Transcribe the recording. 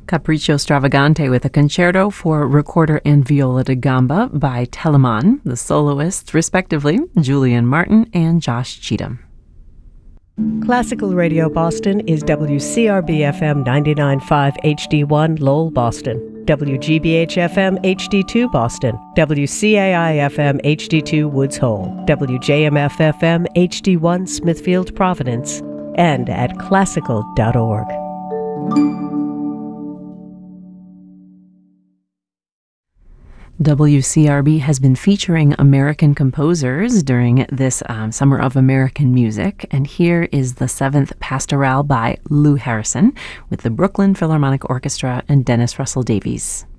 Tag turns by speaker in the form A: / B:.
A: Capriccio Stravagante with a concerto for recorder and viola da gamba by Telemann, the soloists, respectively, Julian Martin and Josh Cheatham.
B: Classical Radio Boston is WCRB-FM 99.5 HD1 Lowell, Boston, WGBH-FM HD2 Boston, WCAI-FM HD2 Woods Hole, WJMF-FM HD1 Smithfield, Providence, and at classical.org.
A: WCRB has been featuring American composers during this Summer of American Music, and here is the 7th Pastoral by Lou Harrison with the Brooklyn Philharmonic Orchestra and Dennis Russell Davies.